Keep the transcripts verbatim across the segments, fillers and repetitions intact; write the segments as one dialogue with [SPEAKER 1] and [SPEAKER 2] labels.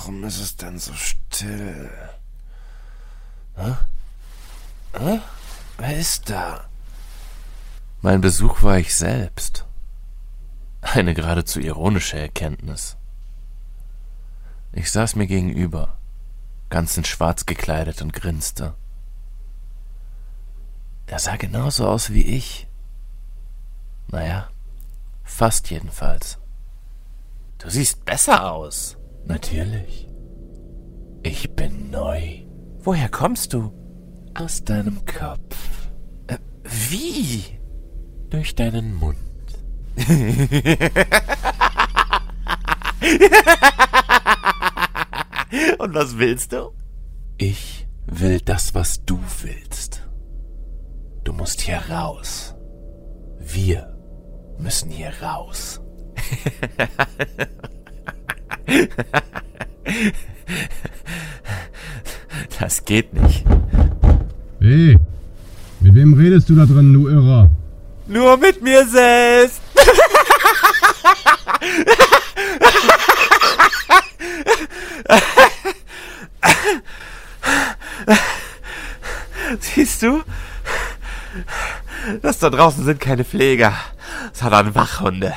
[SPEAKER 1] Warum ist es denn so still? Hä? Hä? Wer ist da? Mein Besuch war ich selbst. Eine geradezu ironische Erkenntnis. Ich saß mir gegenüber, ganz in schwarz gekleidet und grinste. Er sah genauso aus wie ich. Naja, fast jedenfalls. Du siehst besser aus. Natürlich. Ich bin neu. Woher kommst du? Aus deinem Kopf. Äh, wie? Durch deinen Mund. Und was willst du? Ich will das, was du willst. Du musst hier raus. Wir müssen hier raus. Das geht nicht.
[SPEAKER 2] Hey, mit wem redest du da drin, du Irrer?
[SPEAKER 1] Nur mit mir selbst. Siehst du? Das da draußen sind keine Pfleger, sondern Wachhunde.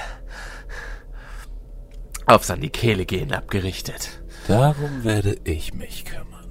[SPEAKER 1] Aufs an die Kehle gehen abgerichtet. Darum werde ich mich kümmern.